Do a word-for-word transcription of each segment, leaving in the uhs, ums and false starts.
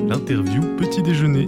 l'interview petit déjeuner.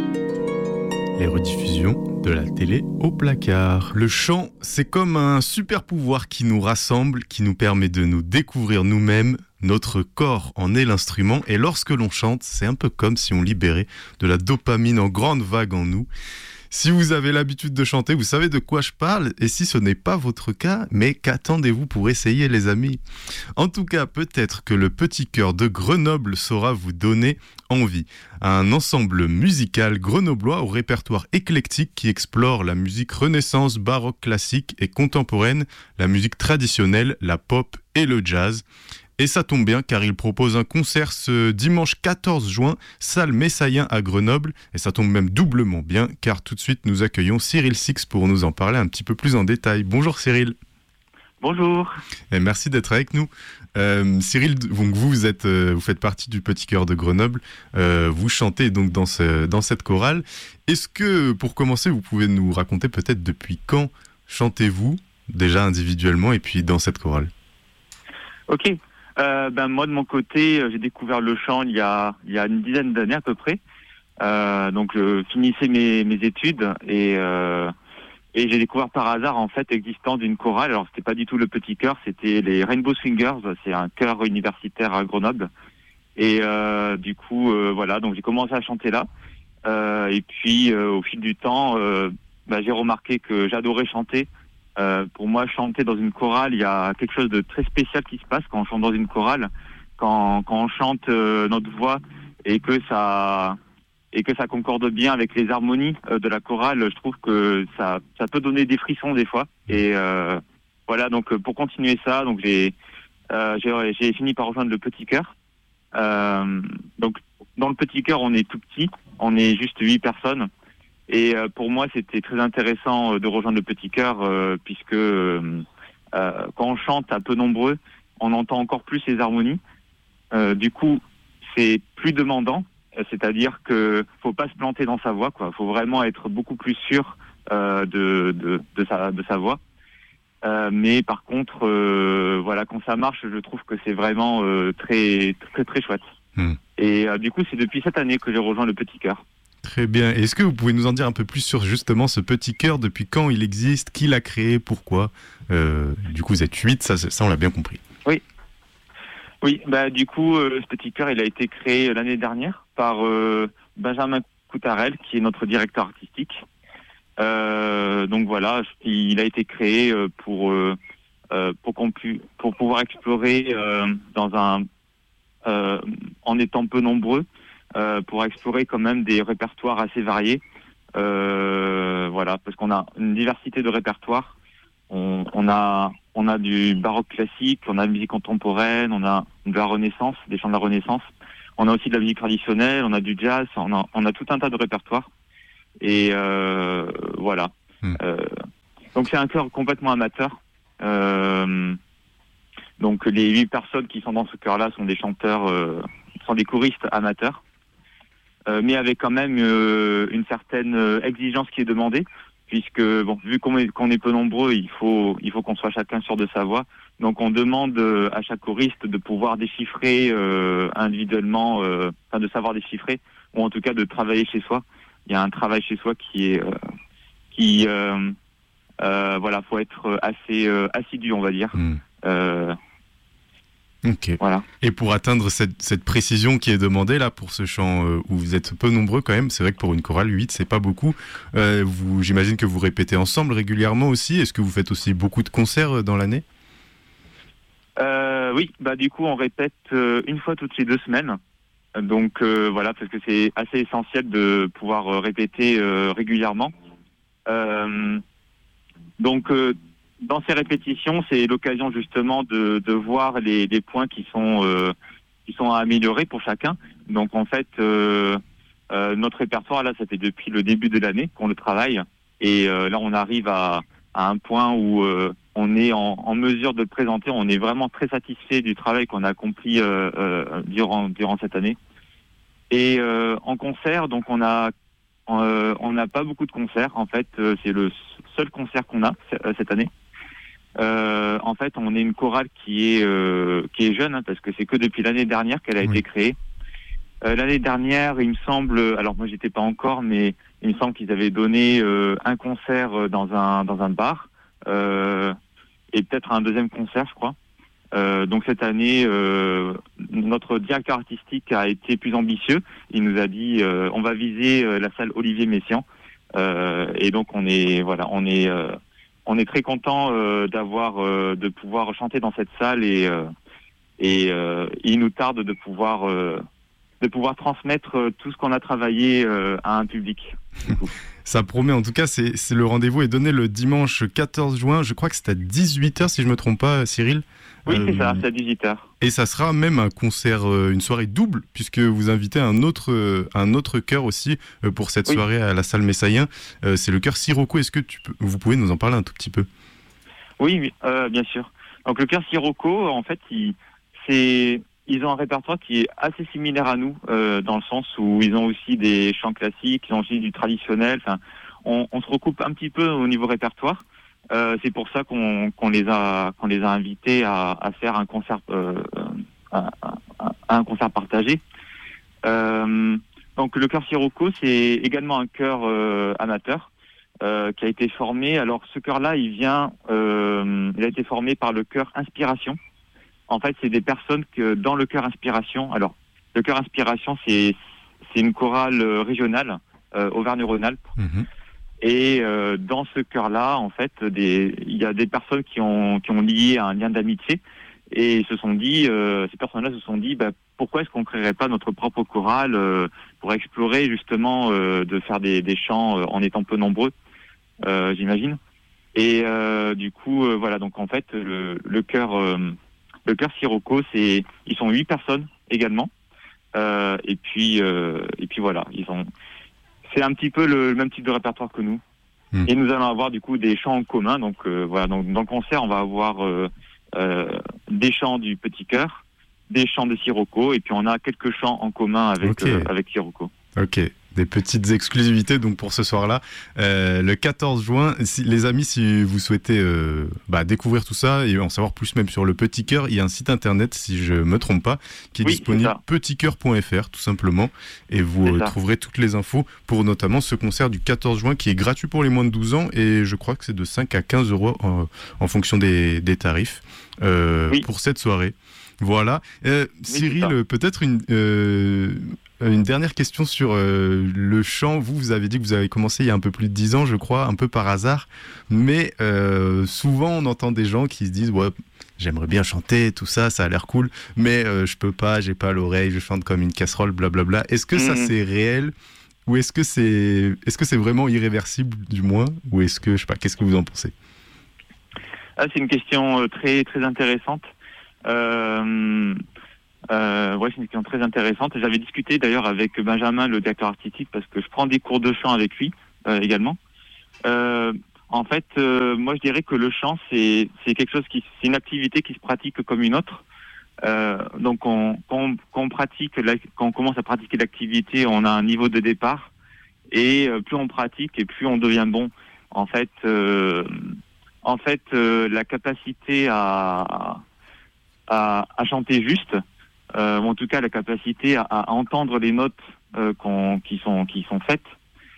Les rediffusions de la télé au placard. Le chant, c'est comme un super pouvoir qui nous rassemble, qui nous permet de nous découvrir nous-mêmes. Notre corps en est l'instrument et lorsque l'on chante, c'est un peu comme si on libérait de la dopamine en grande vague en nous. Si vous avez l'habitude de chanter, vous savez de quoi je parle. Et si ce n'est pas votre cas, mais qu'attendez-vous pour essayer, les amis ? En tout cas, peut-être que le Petit Chœur de Grenoble saura vous donner envie. Un ensemble musical grenoblois au répertoire éclectique qui explore la musique renaissance, baroque, classique et contemporaine, la musique traditionnelle, la pop et le jazz. Et ça tombe bien car il propose un concert ce dimanche quatorze juin, salle Messaïen à Grenoble. Et ça tombe même doublement bien car tout de suite nous accueillons Cyril Six pour nous en parler un petit peu plus en détail. Bonjour Cyril. Bonjour. Et merci d'être avec nous. Euh, Cyril, donc vous, vous, êtes, euh, vous faites partie du Petit Chœur de Grenoble. Euh, vous chantez donc dans, ce, dans cette chorale. Est-ce que, pour commencer, vous pouvez nous raconter peut-être depuis quand chantez-vous, déjà individuellement et puis dans cette chorale ? Ok. Euh, ben moi de mon côté, euh, j'ai découvert le chant il y a il y a une dizaine d'années à peu près. Euh, donc je finissais mes mes études et euh, et j'ai découvert par hasard en fait l'existence d'une chorale. Alors c'était pas du tout le Petit Chœur, c'était les Rainbow Swingers, c'est un chœur universitaire à Grenoble. Et euh, du coup euh, voilà, donc j'ai commencé à chanter là. Euh, et puis euh, au fil du temps, euh, ben, j'ai remarqué que j'adorais chanter. Euh, pour moi, chanter dans une chorale, il y a quelque chose de très spécial qui se passe quand on chante dans une chorale, quand, quand on chante euh, notre voix et que ça et que ça concorde bien avec les harmonies euh, de la chorale. Je trouve que ça ça peut donner des frissons des fois. Et euh, voilà, donc pour continuer ça, donc j'ai euh, j'ai, j'ai fini par rejoindre le Petit Chœur. Euh, donc dans le Petit Chœur, on est tout petit, on est juste huit personnes. Et euh, pour moi, c'était très intéressant euh, de rejoindre le Petit Chœur, euh, puisque euh, euh, quand on chante à peu nombreux, on entend encore plus les harmonies. Euh, du coup, c'est plus demandant, c'est-à-dire que faut pas se planter dans sa voix, quoi. Faut vraiment être beaucoup plus sûr euh, de, de, de sa de sa voix. Euh, mais par contre, euh, voilà, quand ça marche, je trouve que c'est vraiment euh, très très très chouette. Mmh. Et euh, du coup, c'est depuis cette année que j'ai rejoint le Petit Chœur. Très bien. Est-ce que vous pouvez nous en dire un peu plus sur justement ce Petit Chœur, depuis quand il existe, qui l'a créé, pourquoi euh, Du coup, vous êtes huit, ça, ça on l'a bien compris. Oui. Oui, bah du coup, euh, ce Petit Chœur, il a été créé l'année dernière par euh, Benjamin Coutarel, qui est notre directeur artistique. Euh, donc voilà, il a été créé pour euh, pour qu'on pu, pour pouvoir explorer euh, dans un euh, en étant peu nombreux. Euh, pour explorer quand même des répertoires assez variés. Euh, voilà, parce qu'on a une diversité de répertoires. On, on a on a du baroque classique, on a de la musique contemporaine, on a de la Renaissance, des chants de la Renaissance. On a aussi de la musique traditionnelle, on a du jazz, on a on a tout un tas de répertoires. Et euh, voilà. Mmh. Euh, donc c'est un chœur complètement amateur. Euh, donc les huit personnes qui sont dans ce chœur-là sont des chanteurs, euh, sont des choristes amateurs. Euh, mais avec quand même euh, une certaine euh, exigence qui est demandée, puisque bon, vu qu'on est, qu'on est peu nombreux, il faut il faut qu'on soit chacun sûr de sa voix. Donc on demande euh, à chaque choriste de pouvoir déchiffrer euh, individuellement, euh, enfin de savoir déchiffrer, ou en tout cas de travailler chez soi. Il y a un travail chez soi qui est euh, qui euh, euh, voilà, faut être assez euh, assidu, on va dire. Mmh. Euh, Ok. Voilà. Et pour atteindre cette, cette précision qui est demandée là pour ce chant euh, où vous êtes peu nombreux quand même, c'est vrai que pour une chorale huit c'est pas beaucoup. Euh, vous, j'imagine que vous répétez ensemble régulièrement aussi. Est-ce que vous faites aussi beaucoup de concerts dans l'année ? euh, Oui, bah du coup on répète euh, une fois toutes les deux semaines. Donc euh, voilà, parce que c'est assez essentiel de pouvoir euh, répéter euh, régulièrement. Euh, donc euh, dans ces répétitions, c'est l'occasion justement de, de voir les, les points qui sont euh, qui sont à améliorer pour chacun. Donc en fait, euh, euh, notre répertoire là, ça fait depuis le début de l'année qu'on le travaille, et euh, là on arrive à, à un point où euh, on est en, en mesure de le présenter. On est vraiment très satisfait du travail qu'on a accompli euh, euh, durant durant cette année. Et euh, en concert, donc on a euh, on n'a pas beaucoup de concerts. En fait, euh, c'est le seul concert qu'on a euh, cette année. Euh, en fait, on est une chorale qui est euh, qui est jeune, hein, parce que c'est que depuis l'année dernière qu'elle a oui. été créée. Euh, l'année dernière, il me semble, alors moi j'étais pas encore, mais il me semble qu'ils avaient donné euh, un concert dans un dans un bar euh, et peut-être un deuxième concert, je crois. Euh, donc cette année, euh, notre directeur artistique a été plus ambitieux. Il nous a dit, euh, on va viser euh, la salle Olivier Messiaen. Euh, et donc on est voilà, on est euh, on est très content euh, d'avoir euh, de pouvoir chanter dans cette salle et euh, et euh, il nous tarde de pouvoir euh, de pouvoir transmettre euh, tout ce qu'on a travaillé euh, à un public. Ça promet, en tout cas, c'est, c'est le rendez-vous est donné le dimanche quatorze juin, je crois que c'est à dix-huit heures si je me trompe pas, Cyril. Oui, euh, c'est ça, c'est à dix-huit heures. Et ça sera même un concert, euh, une soirée double, puisque vous invitez un autre, euh, un autre chœur aussi euh, pour cette oui. soirée à la salle Messayen. Euh, c'est le chœur Sirocco. Est-ce que tu peux, vous pouvez nous en parler un tout petit peu? Oui, euh, bien sûr. Donc le chœur Sirocco, en fait, il, c'est, ils ont un répertoire qui est assez similaire à nous, euh, dans le sens où ils ont aussi des chants classiques, ils ont aussi du traditionnel. Enfin, on, on se recoupe un petit peu au niveau répertoire. Euh, c'est pour ça qu'on, qu'on les a qu'on les a invités à, à faire un concert euh, à, à, à un concert partagé. Euh, donc le chœur Sirocco, c'est également un chœur euh, amateur euh, qui a été formé. Alors ce chœur-là, il vient, euh, il a été formé par le chœur Inspiration. En fait, c'est des personnes que dans le chœur Inspiration. Alors le chœur Inspiration, c'est c'est une chorale régionale euh, Auvergne-Rhône-Alpes. Mmh. Et euh, dans ce chœur-là, en fait, des, il y a des personnes qui ont qui ont lié un lien d'amitié et ils se sont dit, euh, ces personnes-là se sont dit, bah, pourquoi est-ce qu'on créerait pas notre propre chorale euh, pour explorer justement euh, de faire des, des chants euh, en étant peu nombreux, euh, j'imagine. Et euh, du coup, euh, voilà. Donc en fait, le, le chœur euh, le chœur Sirocco, c'est ils sont huit personnes également. Euh, et puis euh, et puis voilà, ils ont c'est un petit peu le, le même type de répertoire que nous. Mmh. Et nous allons avoir du coup des chants en commun. Donc euh, voilà, donc dans le concert, on va avoir euh, euh, des chants du Petit Chœur, des chants de Sirocco, et puis on a quelques chants en commun avec okay. euh, avec Sirocco. Ok. Des petites exclusivités donc pour ce soir-là. Euh, le quatorze juin, si, les amis, si vous souhaitez euh, bah, découvrir tout ça et en savoir plus même sur le Petit Chœur, il y a un site internet, si je ne me trompe pas, qui est oui, disponible, petit chœur point f r tout simplement. Et vous euh, trouverez toutes les infos pour notamment ce concert du quatorze juin qui est gratuit pour les moins de douze ans et je crois que c'est de cinq à quinze euros en, en fonction des, des tarifs euh, oui. pour cette soirée. Voilà. Euh, oui, Cyril, peut-être une... Euh, Une dernière question sur euh, le chant. Vous, vous avez dit que vous avez commencé il y a un peu plus de dix ans, je crois, un peu par hasard. Mais euh, souvent, on entend des gens qui se disent ouais, j'aimerais bien chanter, tout ça, ça a l'air cool, mais euh, je peux pas, j'ai pas l'oreille, je chante comme une casserole, blablabla. Est-ce que mmh. ça, c'est réel ou est-ce que c'est, est-ce que c'est vraiment irréversible, du moins, ou est-ce que, je sais pas, qu'est-ce que vous en pensez? Ah, c'est une question très, très intéressante. Euh... Euh, ouais, c'est une question très intéressante. J'avais discuté d'ailleurs avec Benjamin, le directeur artistique, parce que je prends des cours de chant avec lui euh, également. Euh, en fait, euh, moi je dirais que le chant c'est c'est quelque chose qui c'est une activité qui se pratique comme une autre. Euh, donc on, quand, on, quand on pratique, la, quand on commence à pratiquer l'activité, on a un niveau de départ et euh, plus on pratique et plus on devient bon. En fait, euh, en fait, euh, la capacité à à, à chanter juste. Euh, ou en tout cas la capacité à, à entendre les notes euh, qu'on, qui sont qui sont faites.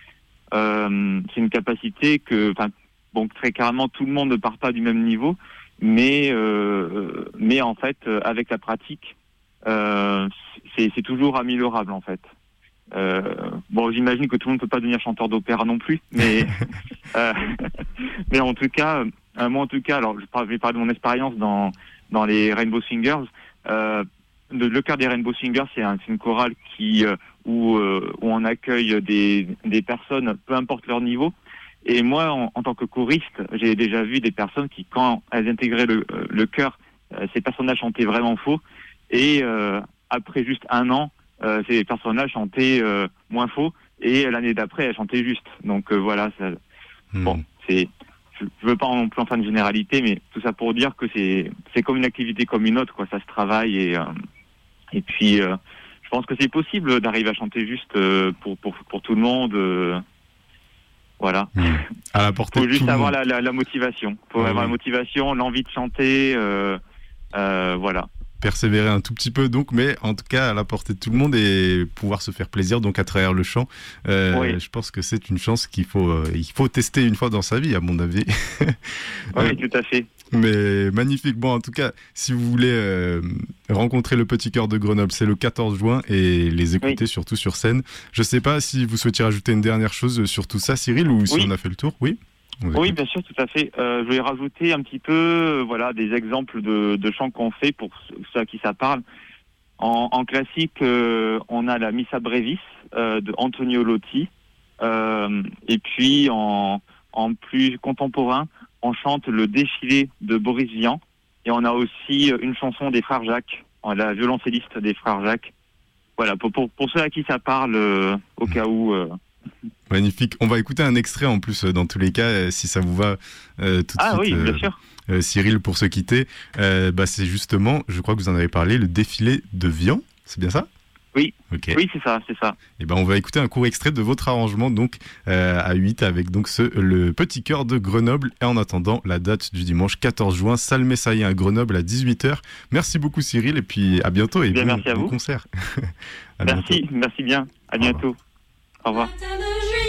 Euh, c'est une capacité que, enfin, bon, très clairement tout le monde ne part pas du même niveau, mais euh, mais en fait avec la pratique, euh, c'est, c'est toujours améliorable en fait. Euh, bon, j'imagine que tout le monde ne peut pas devenir chanteur d'opéra non plus, mais euh, mais en tout cas, euh, moi en tout cas, alors je vais parler de mon expérience dans dans les Rainbow Singers. Euh, Le, le chœur des Rainbow Singers, c'est, un, c'est une chorale qui euh, où, euh, où on accueille des, des personnes, peu importe leur niveau. Et moi, en, en tant que choriste, j'ai déjà vu des personnes qui, quand elles intégraient le, le chœur, euh, ces personnages chantaient vraiment faux. Et euh, après juste un an, euh, ces personnages chantaient euh, moins faux. Et l'année d'après, elles chantaient juste. Donc euh, voilà, ça, mmh. bon, c'est... Je ne veux pas non plus en faire une généralité, mais tout ça pour dire que c'est, c'est comme une activité comme une autre, quoi. Ça se travaille et... Euh, Et puis, euh, je pense que c'est possible d'arriver à chanter juste euh, pour, pour, pour tout le monde. Euh, voilà. Mmh. À la portée faut de juste tout avoir le monde. la, la, la motivation. Il faut ouais, avoir oui. la motivation, l'envie de chanter. Euh, euh, voilà. persévérer un tout petit peu, donc, mais en tout cas à la portée de tout le monde et pouvoir se faire plaisir donc à travers le chant. Euh, oui. Je pense que c'est une chance qu'il faut, euh, il faut tester une fois dans sa vie, à mon avis. Oui, euh, tout à fait. Mais magnifique. Bon, en tout cas, si vous voulez euh, rencontrer le Petit Chœur de Grenoble, c'est le quatorze juin et les écouter oui. surtout sur scène. Je ne sais pas si vous souhaitiez rajouter une dernière chose sur tout ça, Cyril, ou si oui. on a fait le tour. Oui. Oui, bien sûr, tout à fait. Euh, je vais rajouter un petit peu, euh, voilà, des exemples de, de chants qu'on fait pour ceux à qui ça parle. En, en classique, euh, on a la Missa Brevis euh, de Antonio Lotti, euh, et puis en, en plus contemporain, on chante le Défilé de Boris Vian, et on a aussi une chanson des Frères Jacques, la violoncelliste des Frères Jacques. Voilà, pour, pour, pour ceux à qui ça parle, euh, au cas où. Euh, Magnifique. On va écouter un extrait en plus euh, dans tous les cas, euh, si ça vous va euh, tout de ah, suite. Ah oui, bien euh, sûr. Euh, Cyril, pour se quitter, euh, bah, c'est justement, je crois que vous en avez parlé, le Défilé de Vian, c'est bien ça ? Oui, okay. oui, c'est ça, c'est ça. Et ben, on va écouter un court extrait de votre arrangement donc euh, à huit avec donc ce, le Petit Chœur de Grenoble. Et en attendant, la date du dimanche quatorze juin, salle Messaïen à Grenoble à dix-huit heures. Merci beaucoup Cyril et puis à bientôt et bien, bon, merci à bon vous. concert. Merci, bientôt. Merci bien. À bientôt. Au revoir. Au revoir.